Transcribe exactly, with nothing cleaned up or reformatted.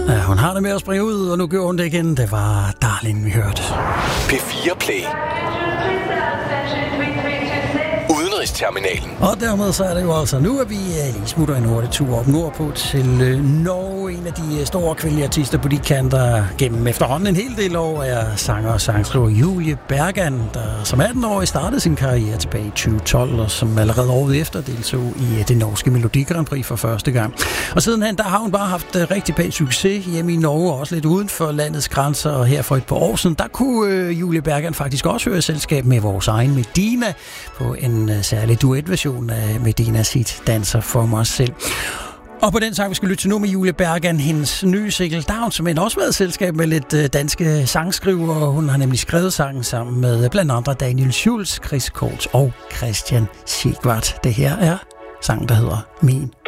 Ja, hun har det med at springe ud, og nu gør hun det igen. Det var Darling, vi hørte. P fire Play. Udenrigsterminalen. Og dermed så er det jo altså nu, at vi lige smutter en hurtig tur op nordpå til øh, Norge. En af de store kvindelige artister på de kanter gennem efterhånden en hel del år er sanger og sangskriver Julie Bergan, der som atten-årig startede sin karriere tilbage i tyve tolv, og som allerede året efter deltog i det norske Melodi Grand Prix for første gang. Og sidenhen, der har hun bare haft rigtig pæn succes hjemme i Norge, og også lidt uden for landets grænser, og her for et par år siden, der kunne øh, Julie Bergan faktisk også høre selskab med vores egen Medina på en øh, særlig duetversion af Medinas hit Danser for mig selv. Og på den sang, vi skal lytte til nu med Julie Bergan, hendes nye single Down, som også været selskab med lidt øh, danske sangskriver. Hun har nemlig skrevet sangen sammen med blandt andre Daniel Schulz, Chris Korts og Christian Sigvart. Det her er sangen, der hedder Min